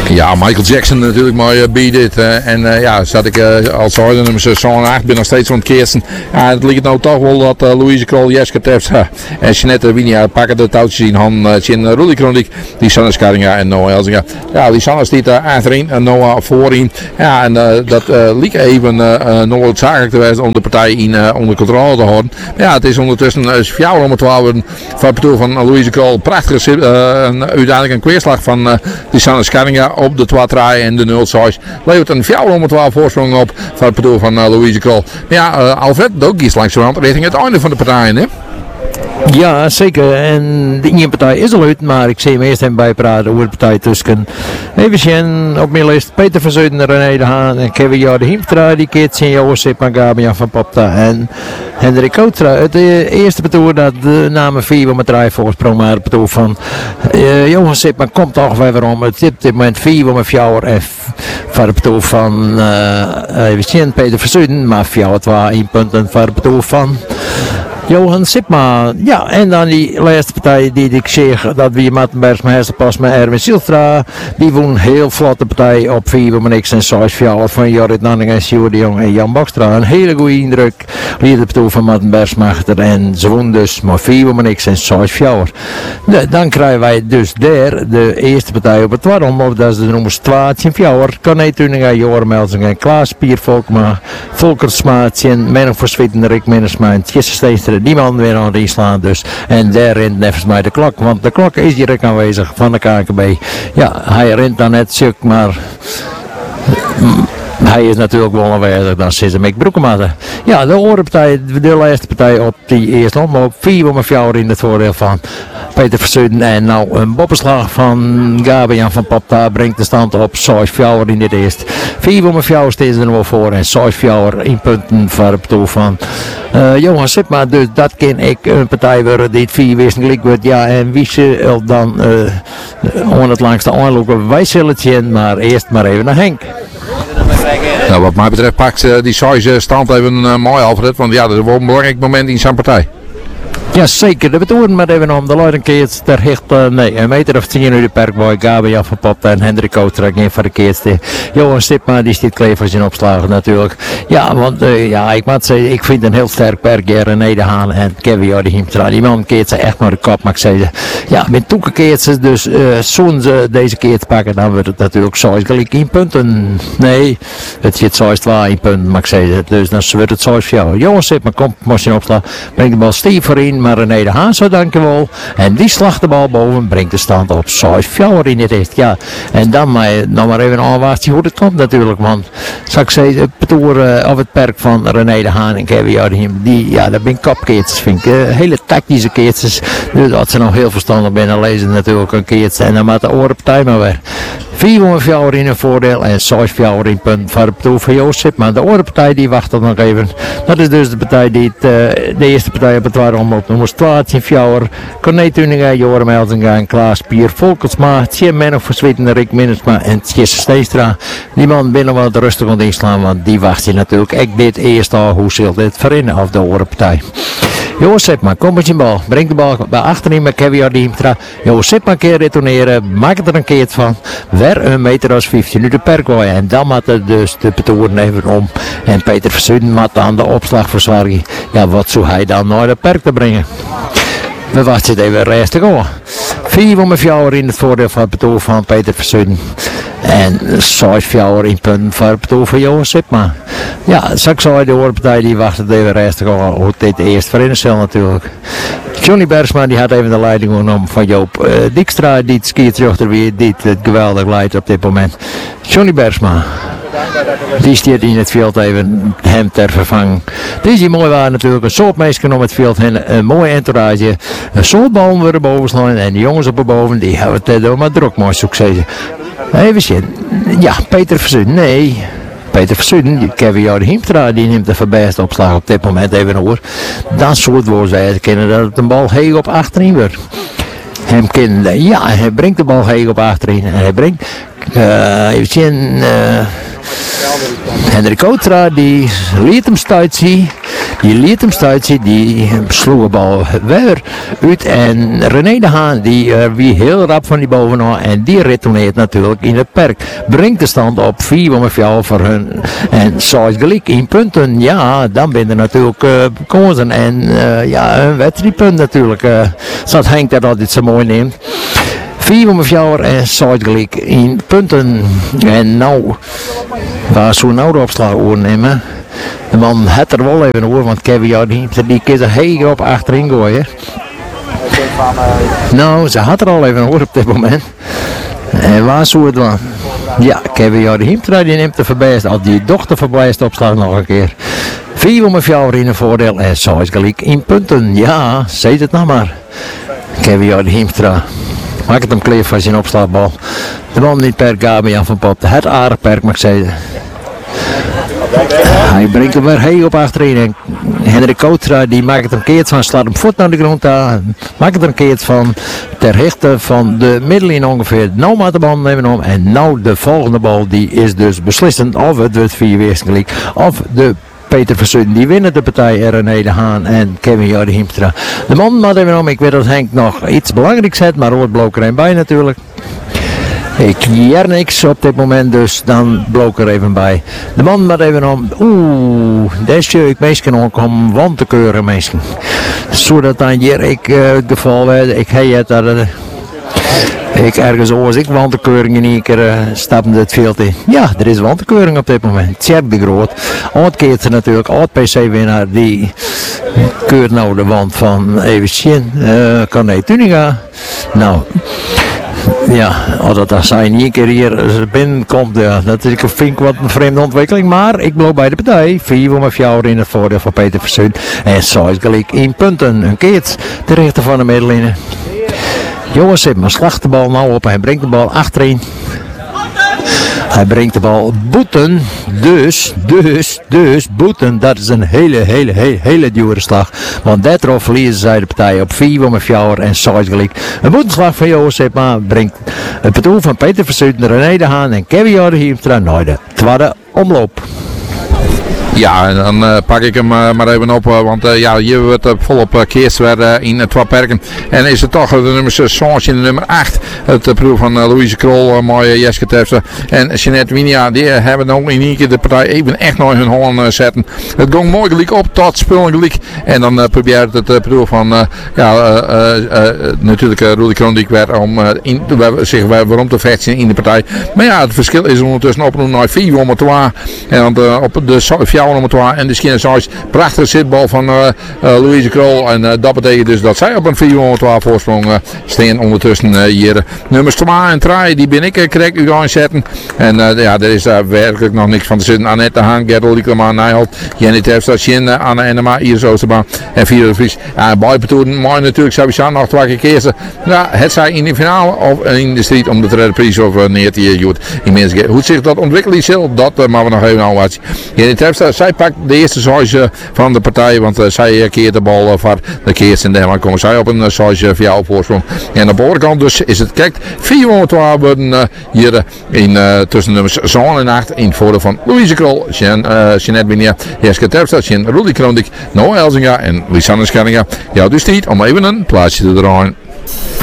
Ja, Michael Jackson natuurlijk mooi Beat It. En ja, zat ik als nummers 8 ben nog steeds van het keersen. Ja, het lijkt nou toch wel dat Louise Krol, Jeske Tefts en Jeanette Winia pakken de touwtjes in handen. Rudy Krondik, Lisanne Scaringa en Noah Elzinga. Ja, Lisanne stiet achterin en Noah voorin. Ja, en dat liep even noodzakelijk te zijn om de partij onder controle te houden. Maar ja, het is ondertussen 4 om 12 van het doel van Louise Krol. Prachtige uiteindelijk een kweerslag van Lisanne Scaringa op de 2-3 en de 0-6. Levert een 4 om 12 voorsprong op van het doel van Louise Krol. Maar ja, Alfred ook is langzamerhand richting het einde van de partijen, hè? Ja, zeker. En de ene partij is al uit, maar ik zie hem eerst even bijpraten over de partij tussen. Even zien, op mijn lijst Peter van Zuiden, René de Haan en Kevin Jordi Hiemstra, die keert zijn Jozef Gabian van Popta en Hendrik Koutra. Het eerste betoer dat de namen 4 om het 3 voorsprong, maar het betoer van Johan Sipman komt toch weer om. Het is op dit moment 4 om 4 en voor het betoer van even zien, Peter van Zuiden, maar 4-1 punten voor het betoer van Johan Sipma. Ja, en dan die laatste partij die ik zeg, dat wie Mattenbergs met Hersenpas met Erwin Silstra. Die won heel vlotte partij op 4 niks en 6 van Jorrit Nanning en Sjoerd de Jong en Jan Bakstra. Een hele goede indruk. Liet het betoel van Mattenbergs machter en ze won dus maar 4 niks en 6 Dan krijgen wij dus daar de eerste partij op het waarom, of dat is de nummers 12 4. Corné Tuninga, Joram Melzing en Klaas Piervolkma, Volker Smaatjen, Menno Verswitten, Rick Minnersma en Jesse Steenstra. Die man weer aan het inslaan dus. En daar rent nevens mij de klok. Want de klok is direct aanwezig van de KNKB. Ja, hij rent dan net stuk, maar hij is natuurlijk wel aanwezig. Dan zit hem ik broekematten. Ja, de orenpartij, de laatste partij op die eerste omloop. 4 om 4 in het voordeel van Peter Verzuiden. En nou een boppenslag van Gabian van Popta brengt de stand op 6-4 in dit eerste. 4 om 4 steeds er nog voor. En 6-4 in punten voor het doel van Johan Sipma. Dus dat kan ik een partij worden die het 4 wezenlijk wordt. Ja, en wie ze dan aan het langste aanlopen. Wij zullen het zien, maar eerst maar even naar Henk. Nou, wat mij betreft pakt die size stand even mooi Alfred, want ja, dat is wel een belangrijk moment in zijn partij. Ja, zeker. De betoren maar even om de Luidenkeert. Daar hecht een meter of 10 uur de perkboy. Gabian van Popta en Hendrik Koutra geen voor de keerste. Johan Stipma die stiet klevers in opslagen natuurlijk. Ja, want ja, ik moet zeggen, ik vind een heel sterk perk. René de Haan en Kevin Jordi Hiemstra. Die man keert ze echt naar de kop. Maar ik zei, ja, met toeken keert ze dus zo'n ze deze keer te pakken. Dan wordt het natuurlijk 6 gelijk 1 punten. Nee, het zit 6-2 1 punten. Maar ik zei, dus dan wordt het 6 voor jou. Johan Stipma komt, moest in opslag. Brengt de bal Steve voorin. Maar René de Haan zo dankjewel. En die slacht de bal boven. Brengt de stand op 6-4 in het eerst. Ja. En dan nog maar even aanwaarts hoe het komt natuurlijk. Want zou ik zeggen, het betoer of het perk van René de Haan en Kevin Jardiem. Die, ja, dat zijn kopkeertjes vind ik. Hele tactische keertjes. Dus dat ze nog heel verstandig binnen lezen natuurlijk een keertje. En dan maakt de orenpartij maar weer. 4 in een voordeel en 6 in punt voor het betoel van Jozef. Maar de orenpartij die wacht nog even. Dat is dus de partij die de eerste partij op het waarom op nummers 12 4. Corné Tuninga, Joram Elzinga en Klaas Pier Volkersma. Tje Menno Verswitten, Rick Minnersma en Jesse Steenstra. Die man binnen wat rustig aan het inslaan, want die wacht je natuurlijk. Ik dit eerst al hoe zult dit verinnen of de orenpartij. Jozef maar kom met je bal. Breng de bal bij achterin met Kevin Jordi Hiemstra. Jozef maar een keer retourneren. Maak het er een keer van. Weer een meter als 15 nu de perk gooien. En dan moet het dus de betoren even om. En Peter Verzuiden moet aan de opslag verzorgen. Ja, wat zou hij dan naar de perk te brengen? We wachten het even rechts te gaan. 4 om 4 in het voordeel van het betoer van Peter Verzuiden. En 6 in punten voor het betoer van Johan Sipma. Ja, straks zou de hoorpartij die wacht het even rechts te gaan. Hoe dit eerst voor in de cel natuurlijk. Johnny Bergsma die had even de leiding genomen van Joop Dijkstra. Die het skiertjochter weer die het geweldig leidt op dit moment. Johnny Bergsma. Die stiert in het veld even hem ter vervanging. Dit is die mooi waar natuurlijk. Een soort meisje om het veld heen. Een mooi entourage. Een soort bal weer boven slaan. En de jongens op boven die hebben het door maar druk mooi succes. Even zien. Ja, Peter Verzuiden. Nee. Peter Verzuiden, Kevin Jordi Hiemstra, die neemt de verbeste opslag op dit moment even hoor. Dan soort woord zij kennen dat het een bal heeg op achterin wordt. Ja, hij brengt de bal heeg op achterin. En hij brengt, even zien, Hendrik Koutra, die liet hem stuit zien. Die liet hem stuitje, die sloeg de bal weer uit. En René de Haan, die wie heel rap van die bovenaan. En die retourneert natuurlijk in het perk. Brengt de stand op 4 voor hun. En zoals gelijk in punten, ja, dan ben er natuurlijk kansen. En een wedstrijdpunt natuurlijk. Zoals Henk dat altijd zo mooi neemt. 4 en zoals gelijk in punten. En nou, waar zou nou de opslag overnemen? De man had er wel even over, want Kevin die kiest er heel op achterin gooien. Nou, ze had er al even over op dit moment. En waar zou het dan? Ja, Kevin Hiemtra die neemt de verbijst, al die dochter verbijst opslag nog een keer. 4 in een voordeel en zo is gelijk in punten. Ja, zeg het nou maar. Kevin Hiemtra. Maak het hem kleef van zijn opslagbal. De man niet per Gabi aan van Pop. Het aardig perk mag ik zeggen. Hij brengt hem weer heel op achterin. En Hendrik Koutra die maakt het een keert van, slaat hem voet naar de grond aan. Maakt het een keert van ter rechte van de middenlijn ongeveer. Nou maar de bal nemen om. En nou de volgende bal die is dus beslissend of het wordt 4 weerstelijk. Of de Peter Versutten, die winnen de partij René de Haan en Kevin Jordi Hiemstra. De man maar even om, ik weet dat Henk nog iets belangrijks heeft, maar hoort Bloker er bij natuurlijk. Ik hier niks op dit moment, dus dan Bloker even bij. De man maar even om, deze ik meestal om want te keuren meestal. Zodat dan hier ik het geval werd, ik heb het dat ik ergens als ik wantenkeuring in één keer stappen het veld in. Ja, er is wantenkeuring op dit moment. Tjerk de Groot. Oud-keert ze natuurlijk. Oud-PC-winnaar. Die keurt nou de wand van Eversjen. Corné Tuninga. Nou. Ja, als dat zijn één keer hier binnenkomt, ja, dat is, vind ik wat een vreemde ontwikkeling. Maar ik blijf bij de partij. 4 in het voordeel van Peter Versutten. En zo is gelijk 1 punten. Een keert de rechter van de middenlijn. Jongens, maar slacht de bal nou op. Hij brengt de bal achterin. Hij brengt de bal boeten. Dus boeten. Dat is een hele dure slag. Want daarop verliezen zij de partij op 4 en zo is gelijk. Een boetenslag van Jozef maar brengt het bedoel van Peter Versutten, René de Haan en Kevin Jordi Hiemstra naar de tweede omloop. Ja, en dan pak ik hem maar even op, want hier wordt volop keers weer in het perken. En is het toch de nummer 6 en de nummer 8, het proef van Louise Krol, mooie Jeske Tefse en Jeanette Winia, die hebben nog in één keer de partij even echt naar hun handen zetten. Het ging mooi gelijk op tot spullen gelijk en dan probeert het proef van natuurlijk Rudy Krondijk weer om zich waarom te vechten in de partij. Maar ja, het verschil is ondertussen op naar 4 en op de 4 en de Schinnenzijs, prachtige zitbal van Louise Krol en dat betekent dus dat zij op een 4 voorsprong staan ondertussen hier. Nummers 2 en 3 die ben ik correct u gaan zetten en er is daar werkelijk nog niks van te zitten. Annette Haan, Gertel Liekleman, Nijholt, Jenny Terfstad, Anne Enema, Iris Oosterbaan en Vierde de Vries. Bijbetoeren, mooi natuurlijk, sowieso nog 2 keer kiezen. Ja, het zij in de finale of in de strijd om de derde prijs of neer te hier hoe zich dat ontwikkelt dat maar we nog even aan watchen. Jenny Terfstad, zij pakt de eerste size van de partij, want zij keert de bal voor de keers en dan komen zij op een size via op voorsprong. En aan de overkant dus is het kijk 4 worden hier in tussen nummers 7 en 8 in het voordeel van Louise Krol, Jeanette Winia, Jeske Terpstad, Rudy Krondijk, Noah Elzinga en Lisanne Schellinga. Ja, dus niet om even een plaatsje te draaien.